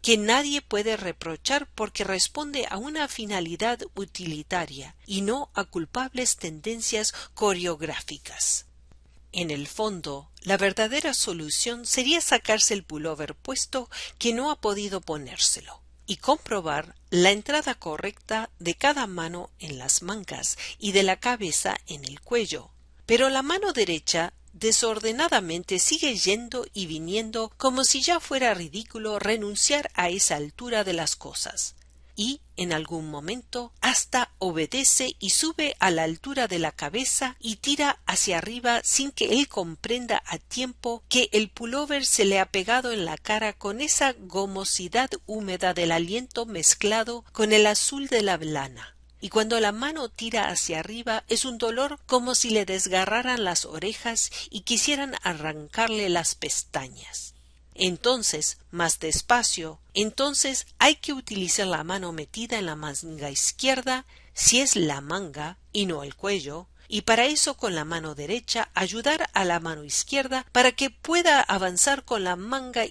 que nadie puede reprochar porque responde a una finalidad utilitaria y no a culpables tendencias coreográficas. En el fondo, la verdadera solución sería sacarse el pullover puesto que no ha podido ponérselo y comprobar la entrada correcta de cada mano en las mangas y de la cabeza en el cuello. Pero la mano derecha desordenadamente sigue yendo y viniendo como si ya fuera ridículo renunciar a esa altura de las cosas. Y, en algún momento, hasta obedece y sube a la altura de la cabeza y tira hacia arriba sin que él comprenda a tiempo que el pullover se le ha pegado en la cara con esa gomosidad húmeda del aliento mezclado con el azul de la lana. Y cuando la mano tira hacia arriba es un dolor como si le desgarraran las orejas y quisieran arrancarle las pestañas. Entonces, más despacio, entonces hay que utilizar la mano metida en la manga izquierda, si es la manga y no el cuello, y para eso con la mano derecha ayudar a la mano izquierda para que pueda avanzar con la manga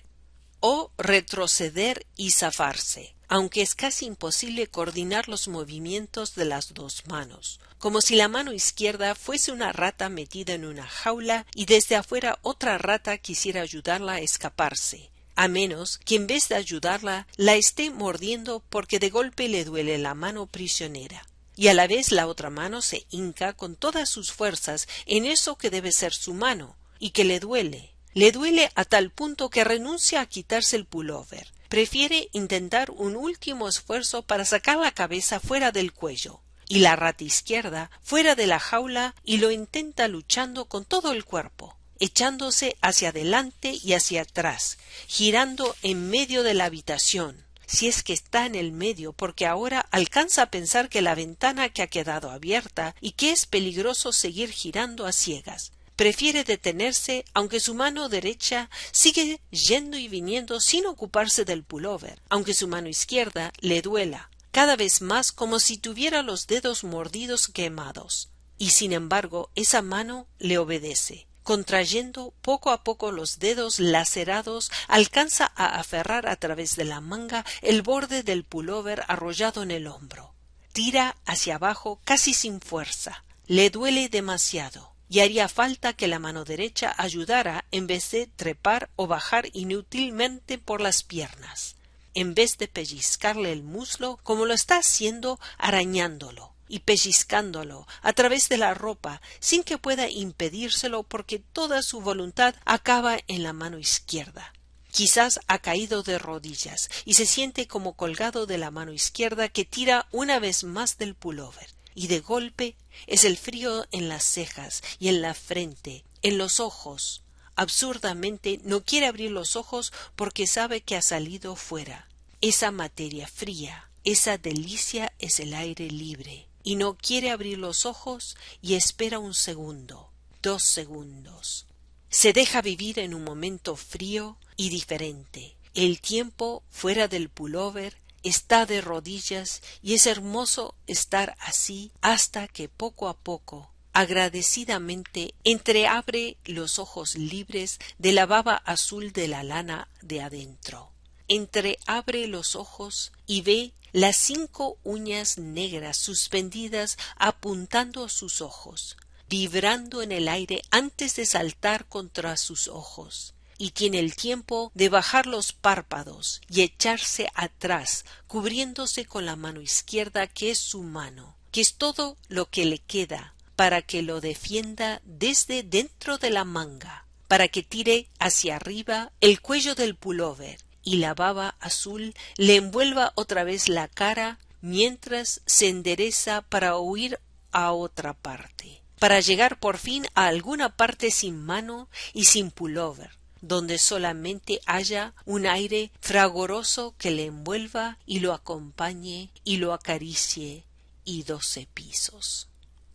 o retroceder y zafarse, aunque es casi imposible coordinar los movimientos de las dos manos, como si la mano izquierda fuese una rata metida en una jaula y desde afuera otra rata quisiera ayudarla a escaparse, a menos que en vez de ayudarla la esté mordiendo porque de golpe le duele la mano prisionera. Y a la vez la otra mano se hinca con todas sus fuerzas en eso que debe ser su mano, y que le duele. Le duele a tal punto que renuncia a quitarse el pullover. Prefiere intentar un último esfuerzo para sacar la cabeza fuera del cuello, y la rata izquierda fuera de la jaula, y lo intenta luchando con todo el cuerpo, echándose hacia adelante y hacia atrás, girando en medio de la habitación, si es que está en el medio, porque ahora alcanza a pensar que la ventana que ha quedado abierta y que es peligroso seguir girando a ciegas. Prefiere detenerse, aunque su mano derecha sigue yendo y viniendo sin ocuparse del pullover, aunque su mano izquierda le duela, cada vez más como si tuviera los dedos mordidos quemados. Y sin embargo, esa mano le obedece. Contrayendo poco a poco los dedos lacerados, alcanza a aferrar a través de la manga el borde del pullover arrollado en el hombro. Tira hacia abajo casi sin fuerza. Le duele demasiado. Y haría falta que la mano derecha ayudara en vez de trepar o bajar inútilmente por las piernas, en vez de pellizcarle el muslo como lo está haciendo arañándolo y pellizcándolo a través de la ropa sin que pueda impedírselo porque toda su voluntad acaba en la mano izquierda. Quizás ha caído de rodillas y se siente como colgado de la mano izquierda que tira una vez más del pullover. Y de golpe es el frío en las cejas y en la frente, en los ojos. Absurdamente no quiere abrir los ojos porque sabe que ha salido fuera. Esa materia fría, esa delicia es el aire libre. Y no quiere abrir los ojos y espera un segundo, 2 segundos. Se deja vivir en un momento frío y diferente. El tiempo fuera del pullover está de rodillas y es hermoso estar así hasta que poco a poco, agradecidamente, entreabre los ojos libres de la baba azul de la lana de adentro. Entreabre los ojos y ve las 5 uñas negras suspendidas apuntando a sus ojos, vibrando en el aire antes de saltar contra sus ojos. Y tiene el tiempo de bajar los párpados y echarse atrás, cubriéndose con la mano izquierda que es su mano, que es todo lo que le queda, para que lo defienda desde dentro de la manga, para que tire hacia arriba el cuello del pullover y la baba azul le envuelva otra vez la cara mientras se endereza para huir a otra parte, para llegar por fin a alguna parte sin mano y sin pullover, donde solamente haya un aire fragoroso que le envuelva y lo acompañe y lo acaricie y 12 pisos.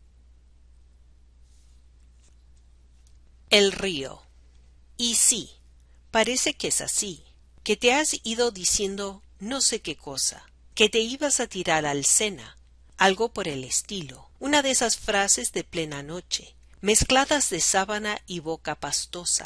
El río. Y sí, parece que es así, que te has ido diciendo no sé qué cosa, que te ibas a tirar al Sena, algo por el estilo, una de esas frases de plena noche, mezcladas de sábana y boca pastosa,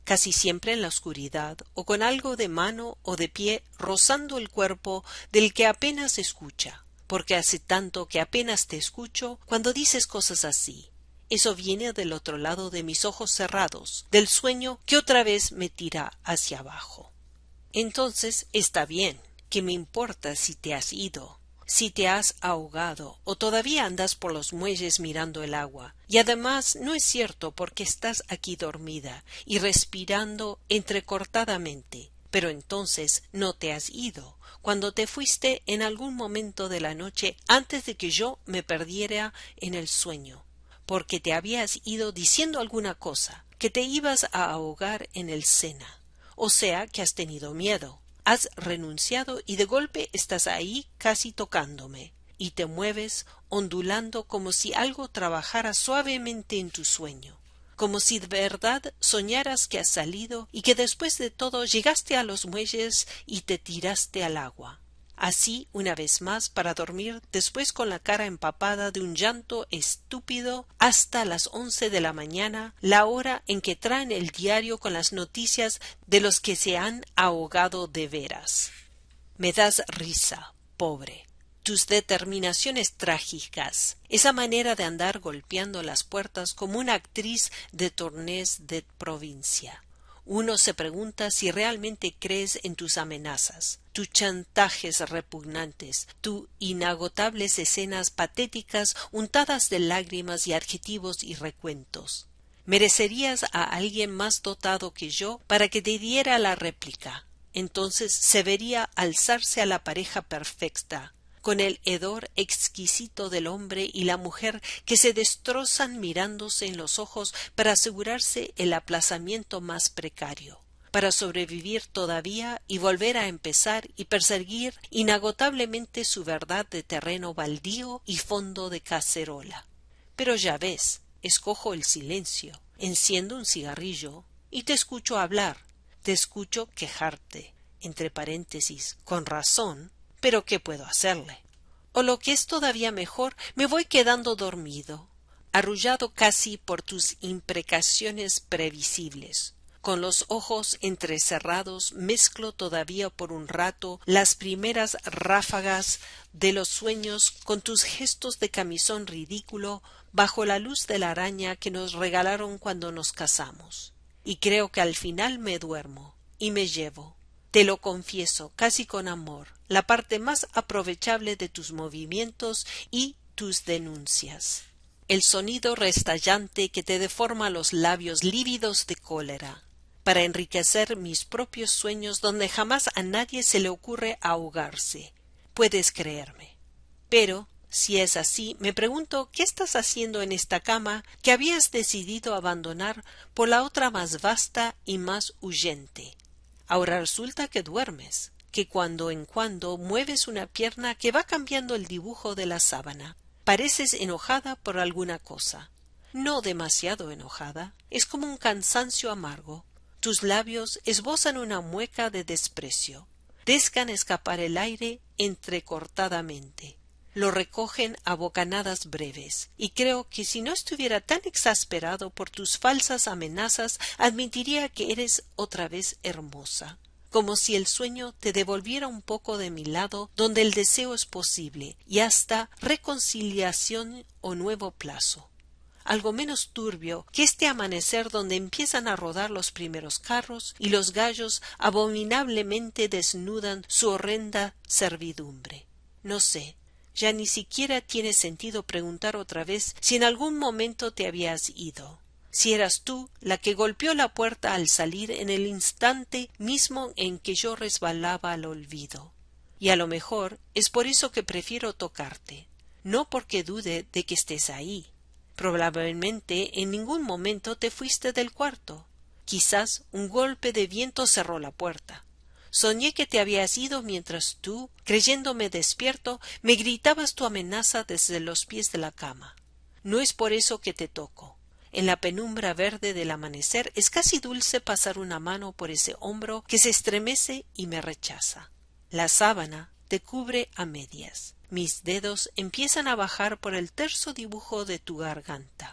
casi siempre en la oscuridad o con algo de mano o de pie rozando el cuerpo del que apenas escucha, porque hace tanto que apenas te escucho cuando dices cosas así. Eso viene del otro lado de mis ojos cerrados, del sueño que otra vez me tira hacia abajo. Entonces está bien, ¿qué me importa si te has ido, si te has ahogado o todavía andas por los muelles mirando el agua? Y además no es cierto porque estás aquí dormida y respirando entrecortadamente. Pero entonces no te has ido, cuando te fuiste en algún momento de la noche antes de que yo me perdiera en el sueño, porque te habías ido diciendo alguna cosa, que te ibas a ahogar en el Sena. O sea que has tenido miedo, has renunciado y de golpe estás ahí casi tocándome, y te mueves ondulando como si algo trabajara suavemente en tu sueño, como si de verdad soñaras que has salido y que después de todo llegaste a los muelles y te tiraste al agua. Así una vez más para dormir después con la cara empapada de un llanto estúpido hasta las 11 de la mañana, la hora en que traen el diario con las noticias de los que se han ahogado de veras. Me das risa, pobre. Tus determinaciones trágicas, esa manera de andar golpeando las puertas como una actriz de tournés de provincia. Uno se pregunta si realmente crees en tus amenazas, tus chantajes repugnantes, tus inagotables escenas patéticas untadas de lágrimas y adjetivos y recuentos. Merecerías a alguien más dotado que yo para que te diera la réplica. Entonces se vería alzarse a la pareja perfecta, con el hedor exquisito del hombre y la mujer que se destrozan mirándose en los ojos para asegurarse el aplazamiento más precario, para sobrevivir todavía y volver a empezar y perseguir inagotablemente su verdad de terreno baldío y fondo de cacerola. Pero ya ves, escojo el silencio, enciendo un cigarrillo y te escucho hablar, te escucho quejarte, entre paréntesis, con razón. Pero ¿qué puedo hacerle? O lo que es todavía mejor, me voy quedando dormido, arrullado casi por tus imprecaciones previsibles. Con los ojos entrecerrados mezclo todavía por un rato las primeras ráfagas de los sueños con tus gestos de camisón ridículo bajo la luz de la araña que nos regalaron cuando nos casamos. Y creo que al final me duermo y me llevo, te lo confieso casi con amor, la parte más aprovechable de tus movimientos y tus denuncias. El sonido restallante que te deforma los labios lívidos de cólera, para enriquecer mis propios sueños donde jamás a nadie se le ocurre ahogarse. Puedes creerme. Pero, si es así, me pregunto qué estás haciendo en esta cama que habías decidido abandonar por la otra más vasta y más huyente. Ahora resulta que duermes, que cuando en cuando mueves una pierna que va cambiando el dibujo de la sábana. Pareces enojada por alguna cosa. No demasiado enojada, es como un cansancio amargo. Tus labios esbozan una mueca de desprecio. Dejan escapar el aire entrecortadamente. Lo recogen a bocanadas breves, y creo que si no estuviera tan exasperado por tus falsas amenazas, admitiría que eres otra vez hermosa, como si el sueño te devolviera un poco de mi lado donde el deseo es posible, y hasta reconciliación o nuevo plazo. Algo menos turbio que este amanecer donde empiezan a rodar los primeros carros y los gallos abominablemente desnudan su horrenda servidumbre. No sé. Ya ni siquiera tiene sentido preguntar otra vez si en algún momento te habías ido, si eras tú la que golpeó la puerta al salir en el instante mismo en que yo resbalaba al olvido. Y a lo mejor es por eso que prefiero tocarte, no porque dude de que estés ahí. Probablemente en ningún momento te fuiste del cuarto. Quizás un golpe de viento cerró la puerta. Soñé que te habías ido mientras tú, creyéndome despierto, me gritabas tu amenaza desde los pies de la cama. No es por eso que te toco. En la penumbra verde del amanecer es casi dulce pasar una mano por ese hombro que se estremece y me rechaza. La sábana te cubre a medias. Mis dedos empiezan a bajar por el terso dibujo de tu garganta.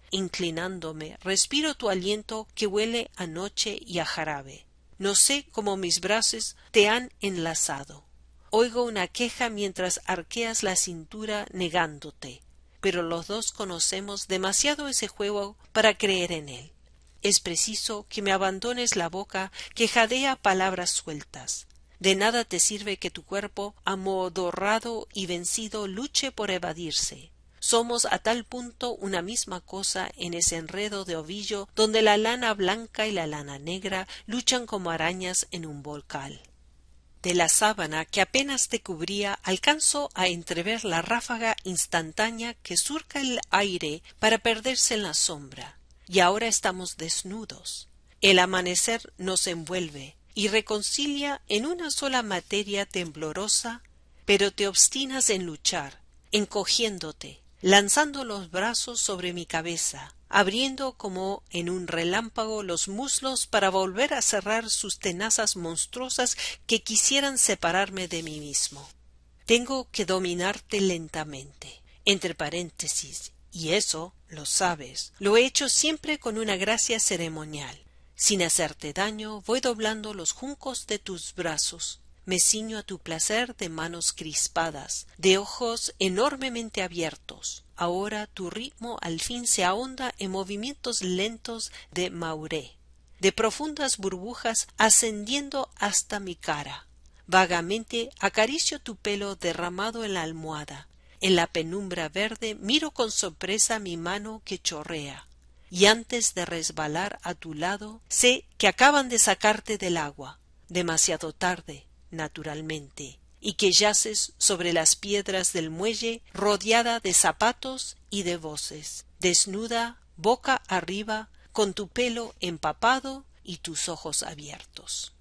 inclinándome, respiro tu aliento que huele a noche y a jarabe. No sé cómo mis brazos te han enlazado. Oigo una queja mientras arqueas la cintura negándote, pero los dos conocemos demasiado ese juego para creer en él. Es preciso que me abandones la boca que jadea palabras sueltas. De nada te sirve que tu cuerpo, amodorrado y vencido, luche por evadirse. Somos a tal punto una misma cosa en ese enredo de ovillo donde la lana blanca y la lana negra luchan como arañas en un volcán. De la sábana que apenas te cubría alcanzo a entrever la ráfaga instantánea que surca el aire para perderse en la sombra. Y ahora estamos desnudos. El amanecer nos envuelve y reconcilia en una sola materia temblorosa, pero te obstinas en luchar, encogiéndote, lanzando los brazos sobre mi cabeza, abriendo como en un relámpago los muslos para volver a cerrar sus tenazas monstruosas que quisieran separarme de mí mismo. Tengo que dominarte lentamente, entre paréntesis, y eso, lo sabes, lo he hecho siempre con una gracia ceremonial. Sin hacerte daño, voy doblando los juncos de tus brazos. Me ciño a tu placer de manos crispadas, de ojos enormemente abiertos. Ahora tu ritmo al fin se ahonda en movimientos lentos de mauré, de profundas burbujas ascendiendo hasta mi cara. Vagamente acaricio tu pelo derramado en la almohada. En la penumbra verde miro con sorpresa mi mano que chorrea. Y antes de resbalar a tu lado, sé que acaban de sacarte del agua, demasiado tarde, naturalmente, y que yaces sobre las piedras del muelle rodeada de zapatos y de voces, desnuda, boca arriba, con tu pelo empapado y tus ojos abiertos.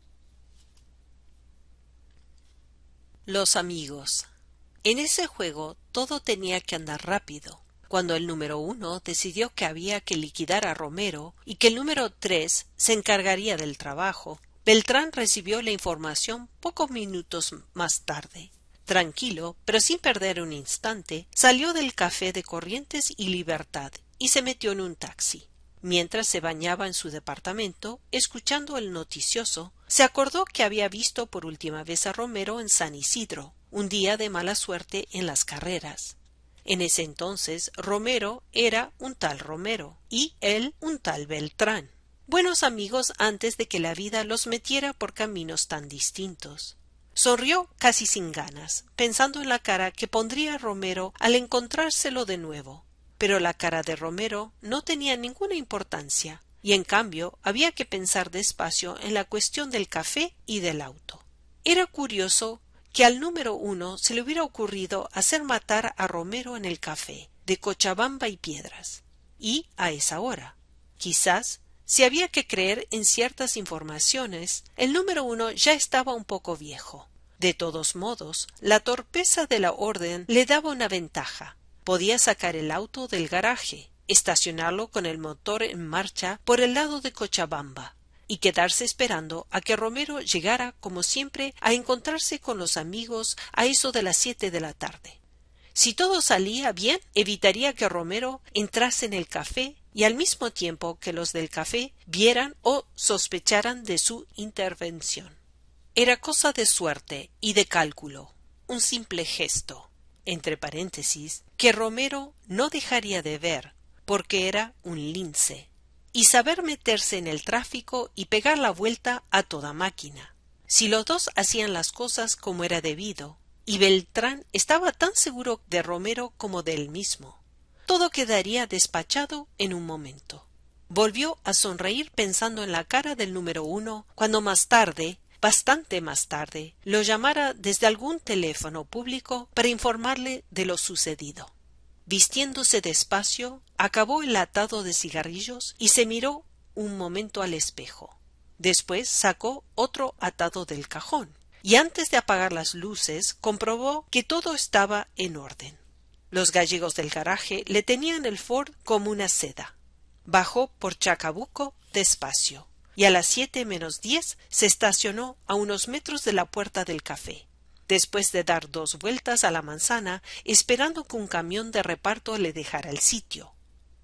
Los amigos. En ese juego todo tenía que andar rápido. Cuando el número 1 decidió que había que liquidar a Romero y que el número 3 se encargaría del trabajo, Beltrán recibió la información pocos minutos más tarde. Tranquilo, pero sin perder un instante, salió del café de Corrientes y Libertad y se metió en un taxi. Mientras se bañaba en su departamento, escuchando el noticioso, se acordó que había visto por última vez a Romero en San Isidro, un día de mala suerte en las carreras. En ese entonces Romero era un tal Romero y él un tal Beltrán. Buenos amigos antes de que la vida los metiera por caminos tan distintos. Sonrió casi sin ganas, pensando en la cara que pondría Romero al encontrárselo de nuevo. Pero la cara de Romero no tenía ninguna importancia, y en cambio había que pensar despacio en la cuestión del café y del auto. Era curioso que al número 1 se le hubiera ocurrido hacer matar a Romero en el café de Cochabamba y Piedras, y a esa hora. Quizás, si había que creer en ciertas informaciones, el número 1 ya estaba un poco viejo. De todos modos, la torpeza de la orden le daba una ventaja. Podía sacar el auto del garaje, estacionarlo con el motor en marcha por el lado de Cochabamba y quedarse esperando a que Romero llegara, como siempre, a encontrarse con los amigos a eso de las 7 de la tarde. Si todo salía bien, evitaría que Romero entrase en el café y al mismo tiempo que los del café vieran o sospecharan de su intervención. Era cosa de suerte y de cálculo, un simple gesto, entre paréntesis, que Romero no dejaría de ver, porque era un lince, y saber meterse en el tráfico y pegar la vuelta a toda máquina. Si los dos hacían las cosas como era debido, y Beltrán estaba tan seguro de Romero como de él mismo, todo quedaría despachado en un momento. Volvió a sonreír pensando en la cara del número 1 cuando más tarde, bastante más tarde, lo llamara desde algún teléfono público para informarle de lo sucedido. Vistiéndose despacio, acabó el atado de cigarrillos y se miró un momento al espejo. Después sacó otro atado del cajón y antes de apagar las luces comprobó que todo estaba en orden. Los gallegos del garaje le tenían el Ford como una seda. Bajó por Chacabuco despacio y a las 7 menos 10 se estacionó a unos metros de la puerta del café, después de dar 2 vueltas a la manzana esperando que un camión de reparto le dejara el sitio.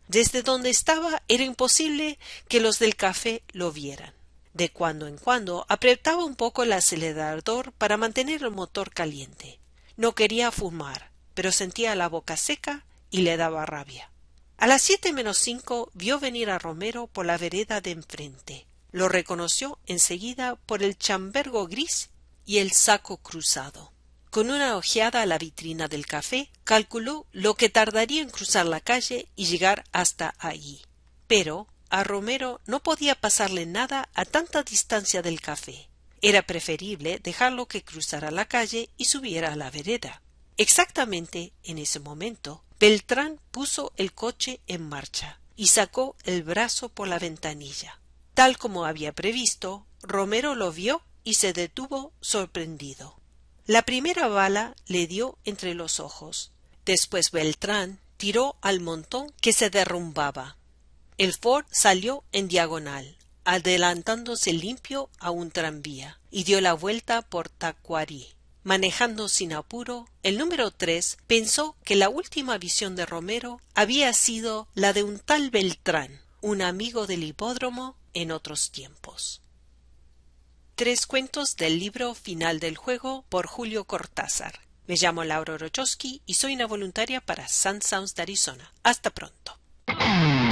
Desde donde estaba era imposible que los del café lo vieran. De cuando en cuando apretaba un poco el acelerador para mantener el motor caliente. No quería fumar, pero sentía la boca seca y le daba rabia. A las 7:05 vio venir a Romero por la vereda de enfrente. Lo reconoció enseguida por el chambergo gris y el saco cruzado. Con una ojeada a la vitrina del café, calculó lo que tardaría en cruzar la calle y llegar hasta allí. Pero a Romero no podía pasarle nada a tanta distancia del café. Era preferible dejarlo que cruzara la calle y subiera a la vereda. Exactamente en ese momento, Beltrán puso el coche en marcha y sacó el brazo por la ventanilla. Tal como había previsto, Romero lo vio y se detuvo sorprendido. La primera bala le dio entre los ojos. Después Beltrán tiró al montón que se derrumbaba. El Ford salió en diagonal, adelantándose limpio a un tranvía, y dio la vuelta por Tacuarí. Manejando sin apuro, el número 3 pensó que la última visión de Romero había sido la de un tal Beltrán, un amigo del hipódromo en otros tiempos. 3 cuentos del libro Final del juego por Julio Cortázar. Me llamo Laura Orochowski y soy una voluntaria para Sun Sounds de Arizona. Hasta pronto.